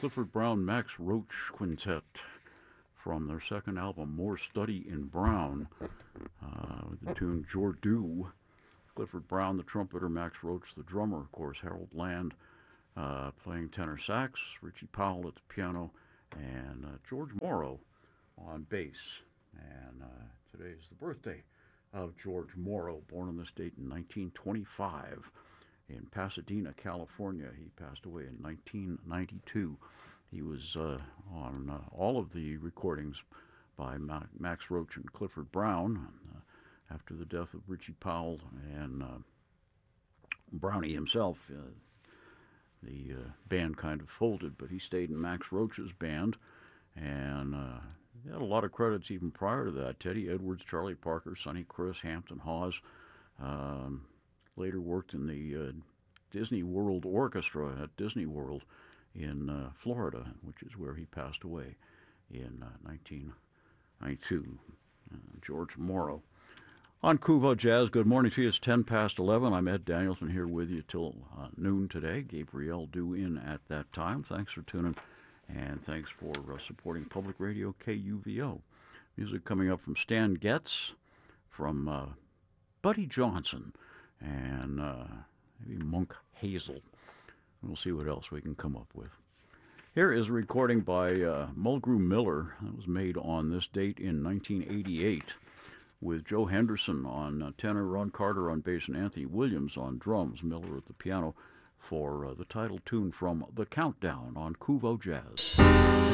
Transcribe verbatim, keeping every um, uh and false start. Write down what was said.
Clifford Brown Max Roach Quintet from their second album, More Study in Brown, uh, with the tune Jordu. Clifford Brown, the trumpeter, Max Roach, the drummer, of course, Harold Land uh, playing tenor sax, Richie Powell at the piano, and uh, George Morrow on bass. And uh, today is the birthday of George Morrow, born on this date in nineteen twenty-five in Pasadena, California. He passed away in nineteen ninety-two. He was uh, on uh, all of the recordings by Ma- Max Roach and Clifford Brown uh, after the death of Richie Powell and uh, Brownie himself. Uh, the uh, band kind of folded, but he stayed in Max Roach's band, and uh, he had a lot of credits even prior to that. Teddy Edwards, Charlie Parker, Sonny Chris, Hampton Hawes. Um, later worked in the uh, Disney World Orchestra at Disney World in uh, Florida, which is where he passed away in uh, nineteen ninety-two. Uh, George Morrow. On Kuvo Jazz, good morning to you. It's ten past eleven. I'm Ed Danielson here with you till uh, noon today. Gabrielle due in at that time. Thanks for tuning, and thanks for uh, supporting Public Radio K U V O. Music coming up from Stan Getz, from uh, Buddy Johnson, and uh, maybe Monk Hazel. We'll see what else we can come up with. Here is a recording by uh, Mulgrew Miller that was made on this date in nineteen eighty-eight with Joe Henderson on uh, tenor, Ron Carter on bass, and Anthony Williams on drums, Miller at the piano, for uh, the title tune from The Countdown on Kuvo Jazz.